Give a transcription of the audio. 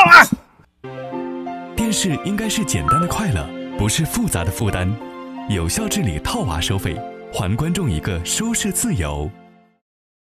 了。 电视应该是简单的快乐，不是复杂的负担。有效治理套娃收费，还观众一个收视自由。